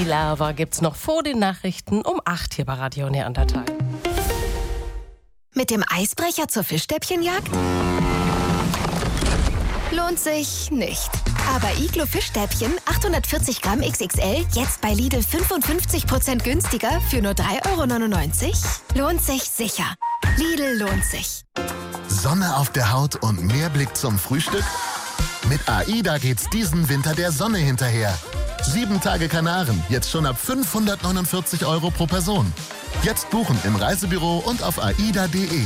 viel aber gibt's noch vor den Nachrichten um 8 hier bei Radio Neandertal. Mit dem Eisbrecher zur Fischstäbchenjagd? Lohnt sich nicht. Aber Iglo Fischstäbchen 840 Gramm XXL jetzt bei Lidl 55% günstiger für nur 3,99 €? Lohnt sich sicher. Lidl lohnt sich. Sonne auf der Haut und mehr Blick zum Frühstück? Mit AIDA geht's diesen Winter der Sonne hinterher. 7 Tage Kanaren, jetzt schon ab 549 € pro Person. Jetzt buchen im Reisebüro und auf aida.de.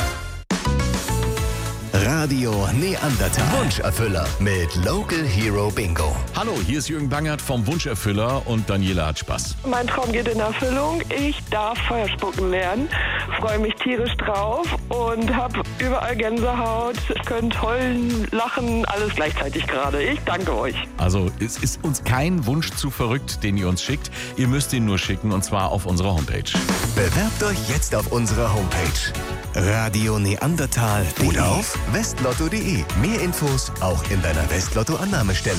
Radio Neandertal. Wunscherfüller mit Local Hero Bingo. Hallo, hier ist Jürgen Bangert vom Wunscherfüller und Daniela hat Spaß. Mein Traum geht in Erfüllung. Ich darf Feuer spucken lernen. Freue mich tierisch drauf und habe überall Gänsehaut. Könnt heulen, lachen, alles gleichzeitig gerade. Ich danke euch. Also, es ist uns kein Wunsch zu verrückt, den ihr uns schickt. Ihr müsst ihn nur schicken und zwar auf unserer Homepage. Bewerbt euch jetzt auf unserer Homepage. Radio Neandertal oder auf westlotto.de. Mehr Infos auch in deiner Westlotto-Annahmestelle.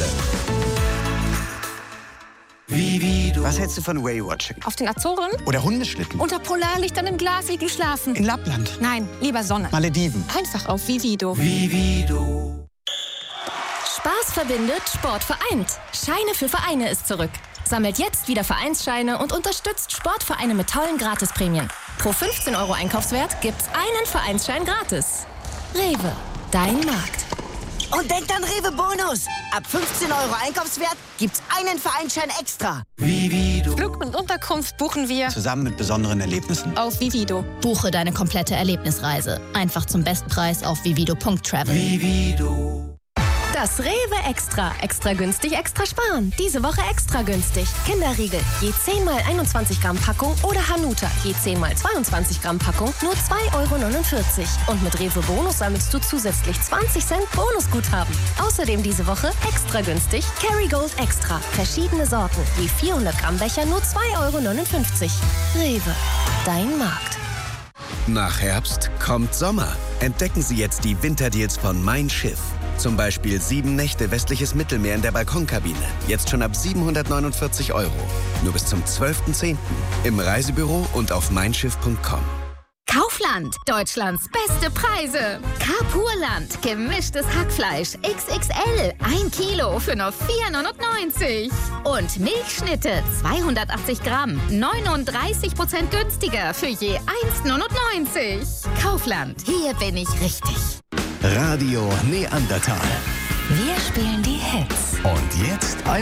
Was hältst du von Whale-Watching? Auf den Azoren? Oder Hundeschlitten? Unter Polarlichtern im Glasigel schlafen? In Lappland? Nein, lieber Sonne. Malediven? Einfach auf Vivido. Spaß verbindet, Sport vereint. Scheine für Vereine ist zurück. Sammelt jetzt wieder Vereinsscheine und unterstützt Sportvereine mit tollen Gratisprämien. Pro 15 € Einkaufswert gibt's einen Vereinsschein gratis. Rewe, dein Markt. Und denkt an Rewe Bonus. Ab 15 € Einkaufswert gibt's einen Vereinsschein extra. Flug und Unterkunft buchen wir Zusammen mit besonderen Erlebnissen. auf Vivido. Buche deine komplette Erlebnisreise. Einfach zum Bestpreis auf vivido.travel. Das Rewe Extra. Extra günstig, extra sparen. Diese Woche extra günstig. Kinderriegel, je 10 mal 21 Gramm Packung oder Hanuta, je 10 mal 22 Gramm Packung, nur 2,49 €. Und mit Rewe Bonus sammelst du zusätzlich 20 Cent Bonusguthaben. Außerdem diese Woche extra günstig Kerrygold Extra. Verschiedene Sorten, je 400 Gramm Becher, nur 2,59 €. Rewe, dein Markt. Nach Herbst kommt Sommer. Entdecken Sie jetzt die Winterdeals von Mein Schiff. Zum Beispiel 7 Nächte westliches Mittelmeer in der Balkonkabine. Jetzt schon ab 749 €. Nur bis zum 12.10. Im Reisebüro und auf meinschiff.com. Kaufland, Deutschlands beste Preise. Carpurland, gemischtes Hackfleisch XXL, 1 Kilo für nur 4,99 €. Und Milchschnitte, 280 Gramm, 39% günstiger für je 1,99 €. Kaufland, hier bin ich richtig. Radio Neandertal. Wir spielen die Hits. Und jetzt